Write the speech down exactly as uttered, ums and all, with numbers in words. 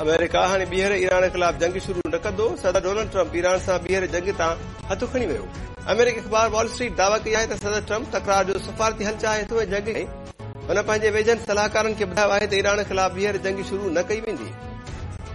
America हाणे ॿीहर Iran ख़िलाफ़ जंग शुरू न कंदो। सदर डोनाल्ड ट्रंप ईरान सां ॿीहर जंग तां हथु खणी वियो। अमेरिकी अख़बार वॉल स्ट्रीट दावा कई आहे त सदर ट्रंप तकरार जो सफ़ारती हल चाहे थो ऐं जंग हुन पंहिंजे वेझनि सलाहकारनि खे ॿुधायो आहे त ईरान ख़िलाफ़ ॿीहर जंग शुरू न कई वेंदी।